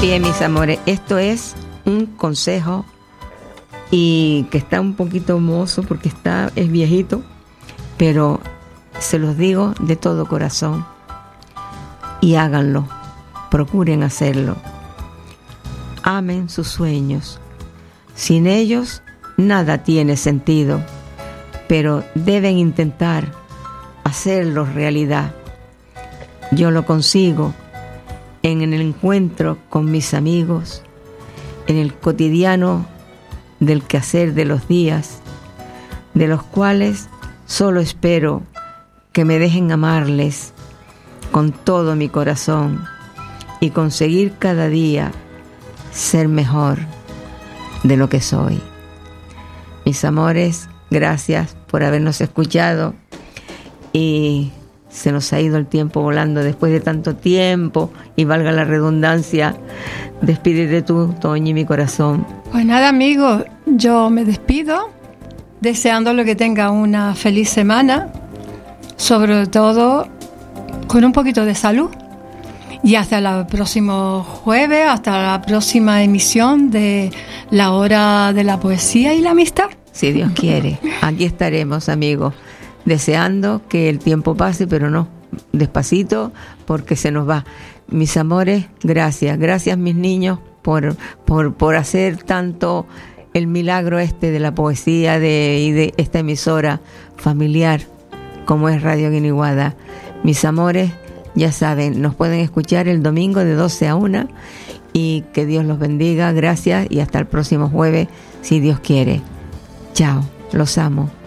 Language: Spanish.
Bien, mis amores, esto es un consejo y que está un poquito mozo porque es viejito, pero se los digo de todo corazón y háganlo, procuren hacerlo. Amen sus sueños. Sin ellos nada tiene sentido, pero deben intentar hacerlos realidad. Yo lo consigo en el encuentro con mis amigos, en el cotidiano del quehacer de los días, de los cuales solo espero que me dejen amarles con todo mi corazón y conseguir cada día ser mejor de lo que soy. Mis amores, gracias por habernos escuchado y se nos ha ido el tiempo volando después de tanto tiempo y valga la redundancia. Despídete tú, Toñi, mi corazón. Pues nada, amigos, yo me despido deseándole que tenga una feliz semana, sobre todo con un poquito de salud. Y hasta el próximo jueves, hasta la próxima emisión de La Hora de la Poesía y la Amistad. Si Dios quiere, aquí estaremos, amigos, deseando que el tiempo pase, pero no, despacito, porque se nos va. Mis amores, gracias, mis niños, por hacer tanto el milagro de la poesía y de esta emisora familiar como es Radio Guiniguada. Mis amores, ya saben, nos pueden escuchar el domingo de 12 a 1 y que Dios los bendiga. Gracias y hasta el próximo jueves, si Dios quiere. Chao, los amo.